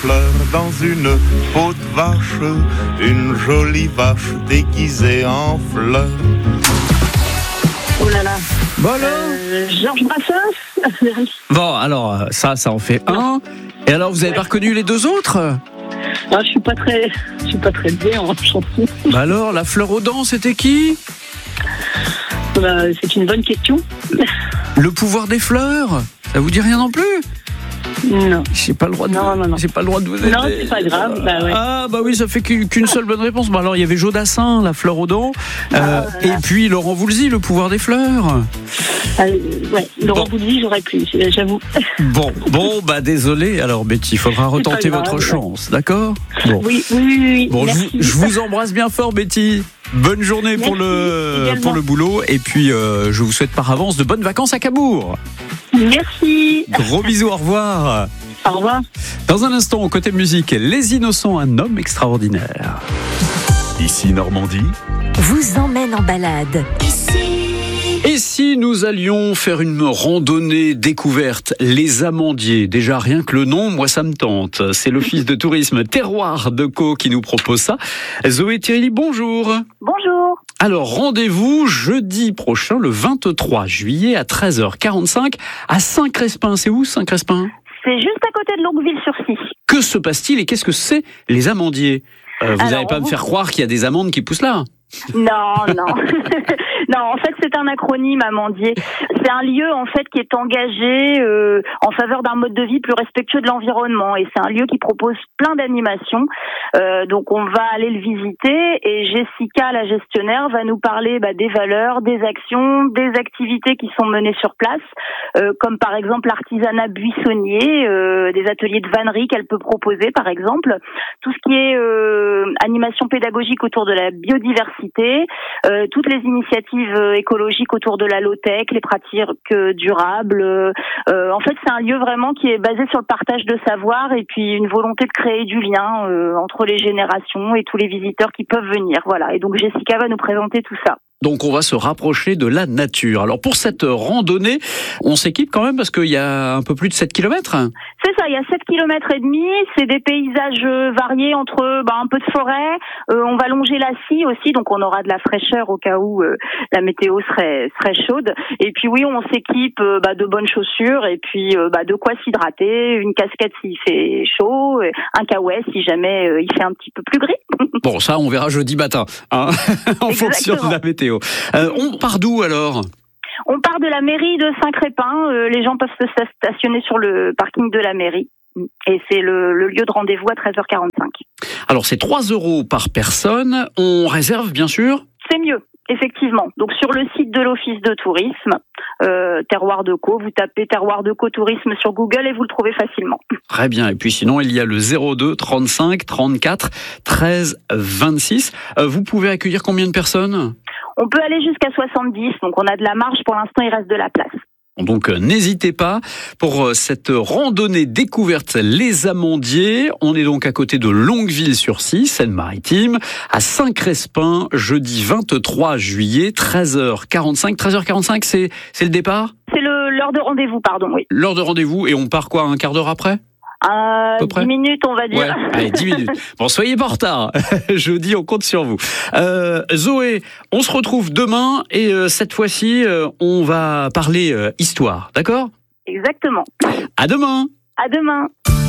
fleurs dans une peau de vache, une jolie vache déguisée en fleurs. Oh là là. Bon alors Georges Brassens. Bon, alors, ça en fait un. Et alors, vous avez pas reconnu les deux autres ? Ah, je suis pas très bien en chanson. Bah alors, la fleur aux dents, c'était qui ? C'est une bonne question. Le pouvoir des fleurs ? Ça vous dit rien non plus ? Non. J'ai pas le droit de Non. J'ai pas le droit de vous aider. Non, c'est pas grave. Bah ouais. Ah bah oui, ça fait qu'une seule bonne réponse. Bah alors il y avait Jodassin, la fleur aux dents, et puis Laurent Voulzy, le pouvoir des fleurs. Ouais, Laurent Voulzy, j'aurais pu, j'avoue. Bon, bah désolé. Alors Betty, il faudra retenter votre chance, d'accord ? Bon. Oui. Bon, Merci. je vous embrasse bien fort, Betty. Bonne journée pour le boulot, et puis je vous souhaite par avance de bonnes vacances à Cabourg. Merci. Gros bisous, au revoir. Au revoir. Dans un instant, côté musique, Les Innocents, un homme extraordinaire. Ici Normandie, vous emmène en balade. Et si nous allions faire une randonnée découverte, les Amandiers, déjà rien que le nom, moi ça me tente. C'est l'Office de tourisme Terroir de Caux qui nous propose ça. Zoé Thierry, bonjour. Bonjour. Alors rendez-vous jeudi prochain, le 23 juillet à 13h45 à Saint-Crespin. C'est où Saint-Crespin ? C'est juste à côté de Longueville-sur-Scie. Que se passe-t-il et qu'est-ce que c'est les Amandiers ? Vous n'allez pas me faire croire qu'il y a des amandes qui poussent là ? Non. Non, en fait, c'est un acronyme, Amandier. C'est un lieu, en fait, qui est engagé en faveur d'un mode de vie plus respectueux de l'environnement. Et c'est un lieu qui propose plein d'animations. Donc, on va aller le visiter. Et Jessica, la gestionnaire, va nous parler des valeurs, des actions, des activités qui sont menées sur place, comme par exemple l'artisanat buissonnier, des ateliers de vannerie qu'elle peut proposer, par exemple. Tout ce qui est animation pédagogique autour de la biodiversité, toutes les initiatives écologiques autour de la low-tech, les pratiques durables. En fait, c'est un lieu vraiment qui est basé sur le partage de savoir et puis une volonté de créer du lien entre les générations et tous les visiteurs qui peuvent venir. Voilà. Et donc Jessica va nous présenter tout ça. Donc on va se rapprocher de la nature. Alors pour cette randonnée, on s'équipe quand même parce qu'il y a un peu plus de 7 km. C'est ça, il y a 7 km et demi, c'est des paysages variés entre un peu de forêt, on va longer la Scie aussi, donc on aura de la fraîcheur au cas où la météo serait chaude. Et puis oui, on s'équipe de bonnes chaussures et puis de quoi s'hydrater, une casquette s'il fait chaud, un caouet si jamais il fait un petit peu plus gris. Bon, ça on verra jeudi matin, hein, en fonction de la météo. On part d'où alors ? On part de la mairie de Saint-Crespin. Les gens peuvent se stationner sur le parking de la mairie. Et c'est le lieu de rendez-vous à 13h45. Alors c'est 3 € par personne. On réserve bien sûr ? C'est mieux, effectivement. Donc sur le site de l'Office de tourisme, Terroir de Caux, vous tapez Terroir de Caux Tourisme sur Google et vous le trouvez facilement. Très bien. Et puis sinon, il y a le 02 35 34 13 26. Vous pouvez accueillir combien de personnes ? On peut aller jusqu'à 70, donc on a de la marge. Pour l'instant, il reste de la place. Donc n'hésitez pas pour cette randonnée découverte Les Amandiers. On est donc à côté de Longueville-sur-Scie, Seine-Maritime, à Saint-Crespin, jeudi 23 juillet, 13h45. 13h45, c'est le départ ? C'est l'heure de rendez-vous, pardon, oui. L'heure de rendez-vous, et on part quoi, un quart d'heure après ? 10 minutes, on va dire. Ouais, allez, 10 minutes. Bon, soyez pas en retard. Jeudi, on compte sur vous. Zoé, on se retrouve demain et cette fois-ci, on va parler histoire, d'accord ? Exactement. À demain. À demain.